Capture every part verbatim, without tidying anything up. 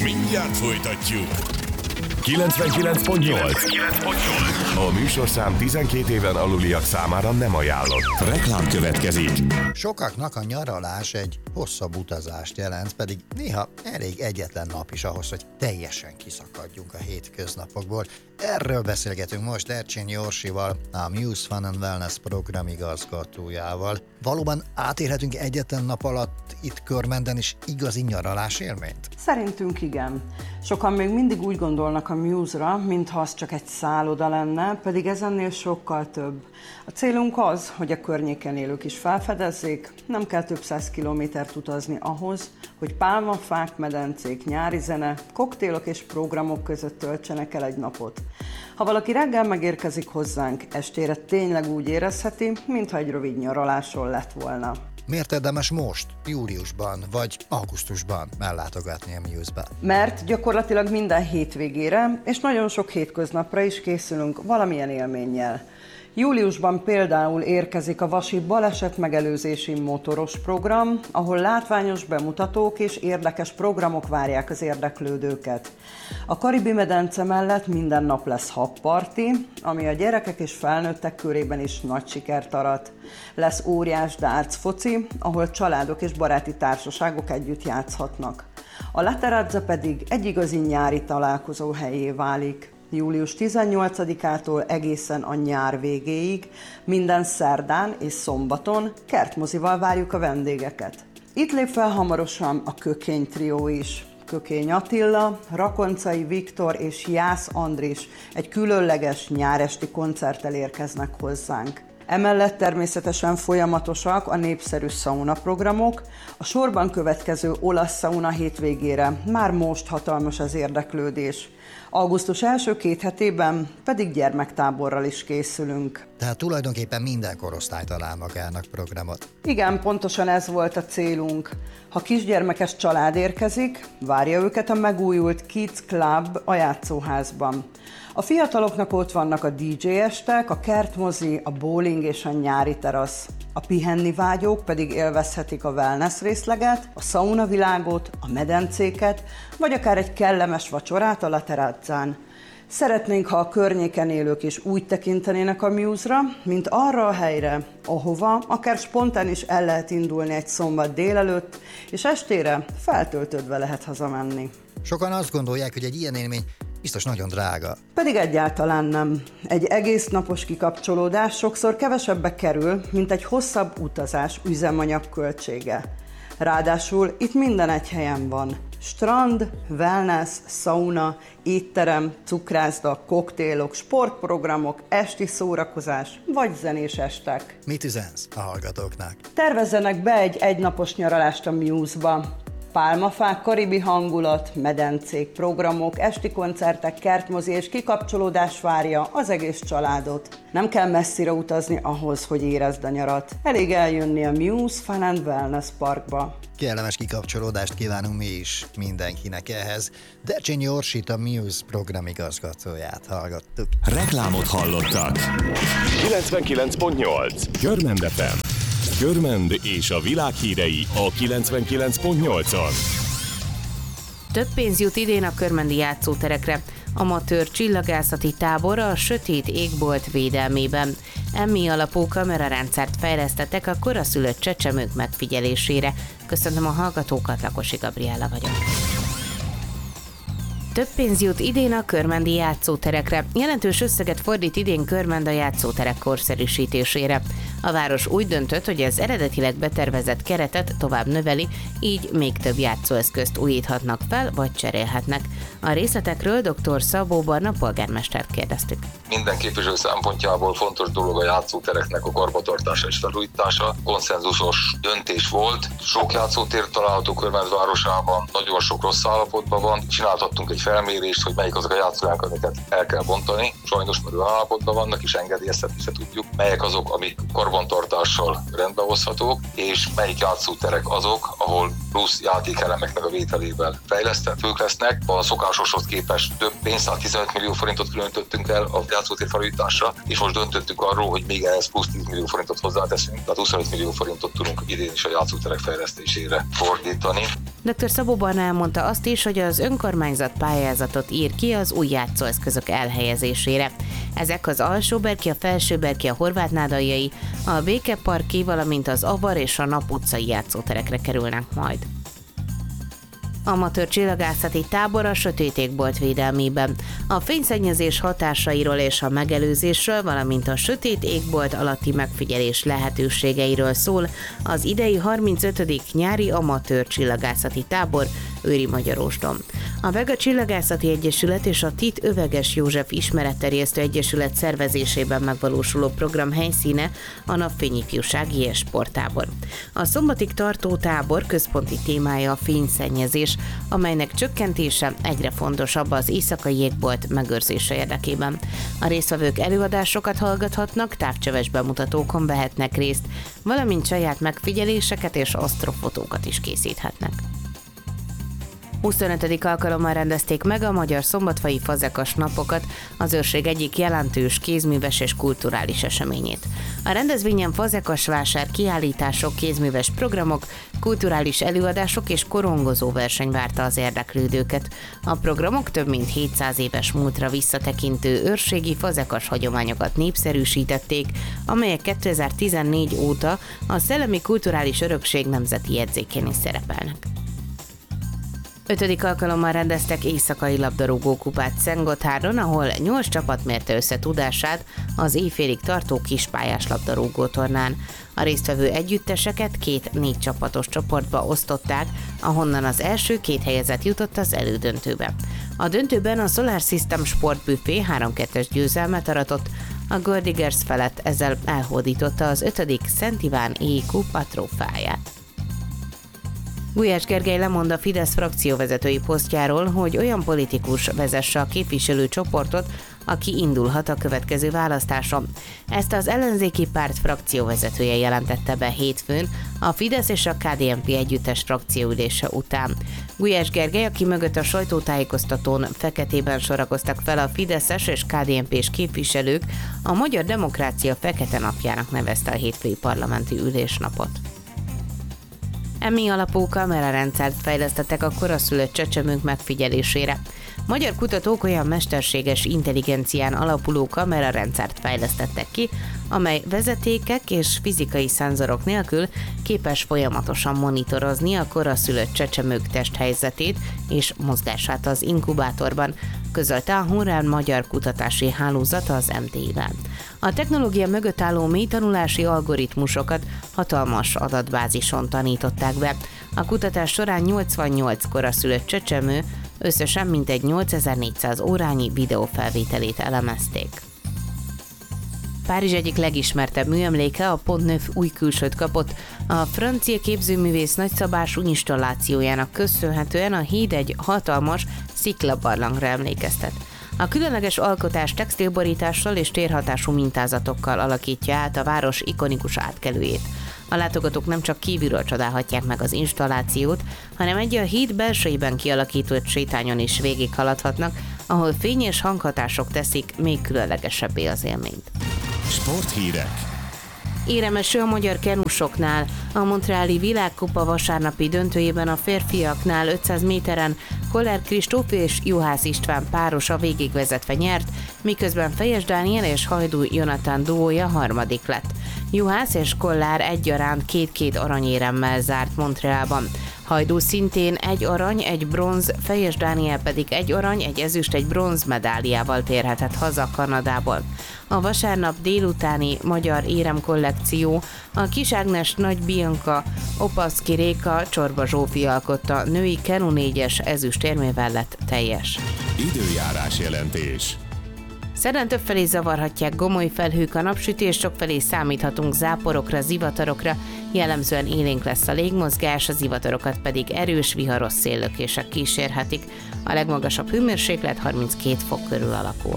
Mindjárt folytatjuk. kilencvenkilenc pont nyolc. A műsorszám tizenkét éven aluliak számára nem ajánlott. Reklám következik. Sokaknak a nyaralás egy hosszabb utazást jelent, pedig néha elég egyetlen nap is ahhoz, hogy teljesen kiszakadjunk a hétköznapokból. Erről beszélgetünk most Dercsényi Orsival, a Muse Fun and Wellness program igazgatójával. Valóban átérhetünk egyetlen nap alatt itt Körmenden is igazi nyaralás élményt? Szerintünk igen. Sokan még mindig úgy gondolnak a Muse-ra, mintha az csak egy szálloda lenne, pedig ez ennél sokkal több. A célunk az, hogy a környéken élők is felfedezzék, nem kell több száz kilométert utazni ahhoz, hogy pálmafák, medencék, nyári zene, koktélok és programok között töltsenek el egy napot. Ha valaki reggel megérkezik hozzánk, estére tényleg úgy érezheti, mintha egy rövid nyaraláson lett volna. Miért érdemes most, júliusban vagy augusztusban ellátogatni a Muse-be? Mert gyakorlatilag minden hétvégére és nagyon sok hétköznapra is készülünk valamilyen élménnyel. Júliusban például érkezik a Vasi baleset megelőzési motoros program, ahol látványos bemutatók és érdekes programok várják az érdeklődőket. A Karibi-medence mellett minden nap lesz habparti, ami a gyerekek és felnőttek körében is nagy sikert arat. Lesz óriás darts foci, ahol családok és baráti társaságok együtt játszhatnak. A La Terrazza pedig egy igazi nyári találkozó helyé válik. július tizennyolcadikától egészen a nyár végéig, minden szerdán és szombaton kertmozival várjuk a vendégeket. Itt lép fel hamarosan a Kökény trió is. Kökény Attila, Rakoncai Viktor és Jász Andris egy különleges nyáresti koncerttel érkeznek hozzánk. Emellett természetesen folyamatosak a népszerű szaunaprogramok, a sorban következő olasz szauna hétvégére már most hatalmas az érdeklődés. Augusztus első két hetében pedig gyermektáborral is készülünk. Tehát tulajdonképpen minden korosztály talál magának programot. Igen, pontosan ez volt a célunk. Ha kisgyermekes család érkezik, várja őket a megújult Kids Club a játszóházban. A fiataloknak ott vannak a dé dzsé estek, a kertmozi, a bowling és a nyári terasz. A pihenni vágyók pedig élvezhetik a wellness részleget, a szaunavilágot, a medencéket, vagy akár egy kellemes vacsorát a La Terrazzán. Szeretnénk, ha a környéken élők is úgy tekintenének a Muse-ra, mint arra a helyre, ahova akár spontán is el lehet indulni egy szombat délelőtt, és estére feltöltődve lehet hazamenni. Sokan azt gondolják, hogy egy ilyen élmény biztos nagyon drága. Pedig egyáltalán nem. Egy egész napos kikapcsolódás sokszor kevesebbe kerül, mint egy hosszabb utazás üzemanyag költsége. Ráadásul itt minden egy helyen van. Strand, wellness, sauna, étterem, cukrászda, koktélok, sportprogramok, esti szórakozás vagy zenés estek. Mit üzensz a hallgatóknak? Tervezzenek be egy egynapos nyaralást a Muse-ba. Pálmafák, karibi hangulat, medencék, programok, esti koncertek, kertmozi és kikapcsolódás várja az egész családot. Nem kell messzire utazni ahhoz, hogy érezd a nyarat. Elég eljönni a Muse Fun and Wellness Parkba. Kellemes kikapcsolódást kívánunk mi is mindenkinek ehhez. Dercsényi Orsit, a Muse programigazgatóját hallgattuk. Reklámot hallottak. kilencvenkilenc pont nyolc. Körmend ef em. Körmend és a világ hírei a kilencvenkilenc pont nyolcon. Több pénz jut idén a körmendi játszóterekre. Amatőr csillagászati tábor a sötét égbolt védelmében. Emmi alapú kamerarendszert fejlesztettek a koraszülött csecsemők megfigyelésére. Köszönöm a hallgatókat, Lakosi Gabriella vagyok. Több pénz jut idén a körmendi játszóterekre. Jelentős összeget fordít idén Körmend a játszóterek korszerűsítésére. A város úgy döntött, hogy az eredetileg betervezett keretet tovább növeli, így még több játszóeszközt újíthatnak fel, vagy cserélhetnek. A részletekről dr. Szabó Barna polgármestert kérdeztük. Minden képviselő szempontjából fontos dolog a játszótereknek a karbantartása és felújítása. Konszenzusos döntés volt. Sok játszótér található Körmend városában, nagyon sok rossz állapotban van. Csináltattunk egy felmérést, hogy melyik azok a játszóhelyek, amiket el kell bontani. Sajnos már olyan állapotban vannak, és engedélyeztetni se tudjuk, melyek azok, amik karbantartással rendbe hozhatók, és melyik játszóterek azok, ahol plusz játékelemeknek a vételével fejleszthetők lesznek. A szokásoshoz képest több pénzt, tizenöt millió forintot különítettünk el a játszótér felújításra, és most döntöttük arról, hogy még ehhez plusz tíz millió forintot hozzáteszünk, tehát huszonöt millió forintot tudunk idén is a játszóterek fejlesztésére fordítani. dr. Szabó Barna elmondta azt is, hogy az önkormányzat pályázatot ír ki az új játszóeszközök elhelyezésére. Ezek az Alsóberki, a Felsőberki, a Horvátnádaljai, a Békeparki, valamint az Avar és a Nap utcai játszóterekre kerülnek majd. Amatőr csillagászati tábor a sötét égbolt védelmében. A fényszennyezés hatásairól és a megelőzésről, valamint a sötét égbolt alatti megfigyelés lehetőségeiről szól az idei harmincötödik nyári amatőr csillagászati tábor Őri Magyarósdon. A Vega Csillagászati Egyesület és a Tit Öveges József Ismeretterjesztő Egyesület szervezésében megvalósuló program helyszíne a Napfény ifjúsági és sporttábor. A szombatig tartó tábor központi témája a fényszennyezés, amelynek csökkentése egyre fontosabb az éjszakai jégbolt megőrzése érdekében. A résztvevők előadásokat hallgathatnak, távcsöves bemutatókon vehetnek részt, valamint saját megfigyeléseket és asztrofotókat is készíthetnek. huszonötödik alkalommal rendezték meg a Magyar Szombatfai Fazekas Napokat, az őrség egyik jelentős kézműves és kulturális eseményét. A rendezvényen fazekasvásár, kiállítások, kézműves programok, kulturális előadások és korongozó verseny várta az érdeklődőket. A programok több mint hétszáz éves múltra visszatekintő őrségi fazekas hagyományokat népszerűsítették, amelyek kétezer-tizennégy óta a Szellemi Kulturális Örökség nemzeti jegyzékén is szerepelnek. Ötödik alkalommal rendeztek éjszakai labdarúgó kupát Szentgotthárdon, ahol nyolc csapat mérte össze tudását az éjfélig tartó kispályás labdarúgó tornán. A résztvevő együtteseket két négy csapatos csoportba osztották, ahonnan az első két helyezett jutott az elődöntőbe. A döntőben a Solar System Sportbuffé három kettes győzelmet aratott, a Goldigers felett ezzel elhódította az ötödik Szent Iván éj kupa trófáját. Gulyás Gergely lemond a Fidesz frakcióvezetői posztjáról, hogy olyan politikus vezesse a képviselőcsoportot, aki indulhat a következő választáson. Ezt az ellenzéki párt frakcióvezetője jelentette be hétfőn a Fidesz és a ká dé en pé együttes frakcióülése után. Gulyás Gergely, aki mögött a sajtótájékoztatón feketében sorakoztak fel a fideszes és ká dé en pés képviselők, a Magyar Demokrácia Fekete Napjának nevezte a hétfői parlamenti ülésnapot. Emmi alapú kamerarendszert fejlesztettek a koraszülött csecsemők megfigyelésére. Magyar kutatók olyan mesterséges intelligencián alapuló kamerarendszert fejlesztettek ki, amely vezetékek és fizikai szenzorok nélkül képes folyamatosan monitorozni a koraszülött csecsemők testhelyzetét és mozgását az inkubátorban, közölte a Hunrán Magyar Kutatási Hálózata az em té i-vel. A technológia mögött álló mély tanulási algoritmusokat hatalmas adatbázison tanították be. A kutatás során nyolcvannyolc koraszülött csecsemő összesen mintegy nyolcezer-négyszáz órányi videófelvételét elemezték. Párizs egyik legismertebb műemléke, a Pont Neuf új külsőt kapott. A francia képzőművész nagyszabású installációjának köszönhetően a híd egy hatalmas sziklabarlangra emlékeztet. A különleges alkotás textilborítással és térhatású mintázatokkal alakítja át a város ikonikus átkelőjét. A látogatók nem csak kívülről csodálhatják meg az installációt, hanem egy a híd belsejében kialakított sétányon is végighaladhatnak, ahol fény és hanghatások teszik még különlegesebbé az élményt. Sporthírek. Éremeső a magyar kenusoknál. A montreali világkupa vasárnapi döntőjében a férfiaknál ötszáz méteren Koller Kristóf és Juhász István párosa végigvezetve nyert, miközben Fejes Dániel és Hajdú Jonathan duója harmadik lett. Juhász és Kollár egyaránt két-két aranyéremmel zárt Montrealban. Hajdú szintén egy arany, egy bronz, Fejes Dániel pedig egy arany, egy ezüst, egy bronz medáliával térhetett haza Kanadából. A vasárnap délutáni magyar éremkollekció a Kis Ágnes, Nagy Bianca, Opaszki Réka, Csorba Zsófi alkotta női kenu négyes ezüstérmével lett teljes. Időjárás jelentés. Szerdán többfelé zavarhatják gomoly felhők a napsütés, sokfelé számíthatunk záporokra, zivatarokra, jellemzően élénk lesz a légmozgás, a zivatarokat pedig erős viharos széllökések kísérhetik. A legmagasabb hőmérséklet harminckét fok körül alakul.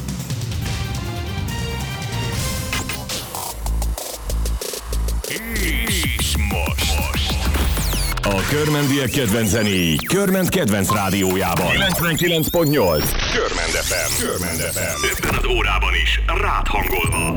És most. A körmendiek kedvenc zenéi Körment kedvenc rádiójában. kilencvenkilenc pont nyolc. Körmend ef em. Körmend ef em. Ebben az órában is rád hangolva.